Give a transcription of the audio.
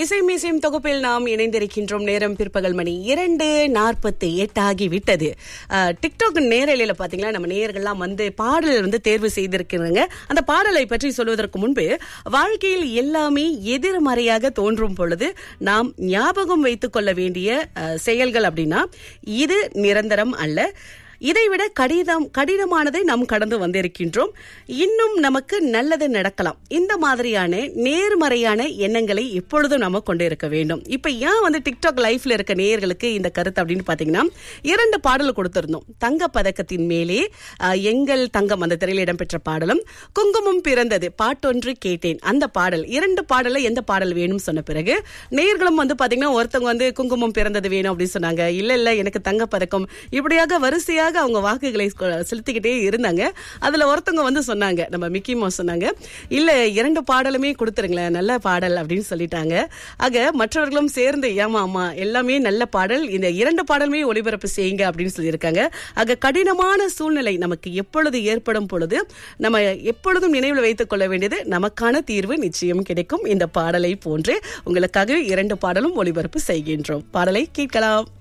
இசையும் தொகுப்பில் நாம் இணைந்திருக்கின்றோம். நேரம் பிற்பகல் மணி 2:48 ஆகிவிட்டது. டிக்டாக் நேரலையில பாத்தீங்கன்னா நம்ம நேயர்கள்லாம் வந்து பாடல் வந்து தேர்வு செய்திருக்கிறாங்க. அந்த பாடலை பற்றி சொல்வதற்கு முன்பு, வாழ்க்கையில் எல்லாமே எதிர்மறையாக தோன்றும் பொழுது நாம் ஞாபகம் வைத்துக் கொள்ள வேண்டிய செயல்கள் அப்படின்னா, இது நிரந்தரம் அல்ல, இதைவிட கடினமானதை நாம் கடந்து வந்திருக்கின்றோம், இன்னும் நமக்கு நல்லது நடக்கலாம். இந்த மாதிரியான நேர்மறையான எண்ணங்களை எப்பொழுதும் நம்ம கொண்டு இருக்க வேண்டும். இப்ப ஏன் வந்து டிக்டாக் லைஃப்ல இருக்க நேயர்களுக்கு இந்த கருத்து அப்படின்னு பாத்தீங்கன்னா, 2 பாடல் கொடுத்திருந்தோம். தங்க பதக்கத்தின் மேலே எங்கள் தங்கம் அந்த திரையில் இடம்பெற்ற பாடலும், குங்குமம் பிறந்தது பாட்டொன்று கேட்டேன் அந்த பாடல். 2 பாடல எந்த பாடல் வேணும் சொன்ன பிறகு நேயர்களும் வந்து பாத்தீங்கன்னா, ஒருத்தவங்க வந்து குங்குமம் பிறந்தது வேணும் அப்படின்னு சொன்னாங்க. இல்ல எனக்கு தங்க பதக்கம். இப்படியாக வரிசையாக அவங்க வாக்குகளை செலுத்திக்கிட்டே இருந்தாங்க. அதுல ஒருத்தவங்க வந்து சொன்னாங்க, நம்ம மிக்கி மவுஸ் சொன்னாங்க, இல்ல 2 பாடலுமே கொடுத்துருங்களேன், நல்ல பாடல் அப்படின்னு சொல்லிட்டாங்க. ஆக மற்றவர்களும் சேர்ந்து ஆமா எல்லாமே நல்ல பாடல், இந்த 2 பாடலுமே ஒளிபரப்பு செய்யுங்க அப்படின்னு சொல்லியிருக்காங்க. ஆக கடினமான சூழ்நிலை நமக்கு எப்பொழுது ஏற்படும் பொழுது நம்ம எப்பொழுதும் நினைவில் வைத்துக் கொள்ள வேண்டியது, நமக்கான தீர்வு நிச்சயம் கிடைக்கும். இந்த பாடலை போன்று உங்களுக்காக 2 பாடலும் ஒளிபரப்பு செய்கின்றோம். பாடலை கேட்கலாம்.